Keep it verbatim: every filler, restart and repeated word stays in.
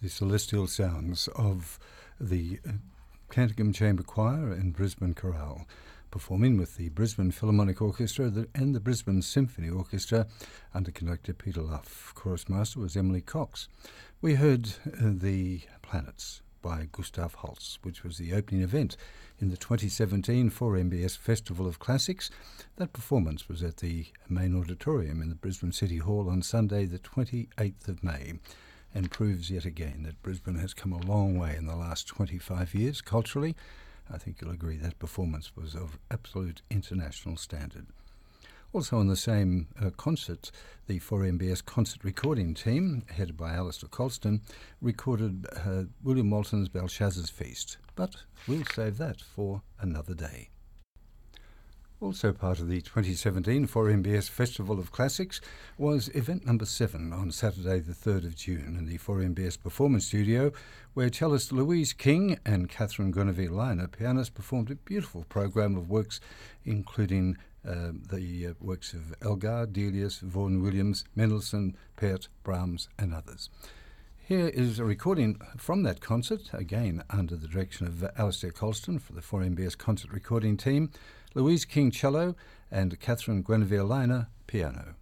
the celestial sounds of the uh, Cantigum Chamber Choir and Brisbane Chorale, performing with the Brisbane Philharmonic Orchestra and the Brisbane Symphony Orchestra under conductor Peter Luff. Chorus master was Emily Cox. We heard uh, The Planets by Gustav Holst, which was the opening event in the twenty seventeen four M B S Festival of Classics. That performance was at the main auditorium in the Brisbane City Hall on Sunday the twenty-eighth of May, and proves yet again that Brisbane has come a long way in the last twenty-five years culturally. I think you'll agree that performance was of absolute international standard. Also on the same uh, concert, the four M B S concert recording team, headed by Alistair Colston, recorded uh, William Walton's Belshazzar's Feast, but we'll save that for another day. Also part of the twenty seventeen four M B S Festival of Classics was event number seven on Saturday the third of June in the four M B S Performance Studio, where cellist Louise King and Catherine Guinevere-Liner, pianist, performed a beautiful program of works including uh, the uh, works of Elgar, Delius, Vaughan Williams, Mendelssohn, Pärt, Brahms and others. Here is a recording from that concert, again under the direction of Alistair Colston for the four M B S concert recording team, Louise King cello and Catherine Guinevere-Liner piano.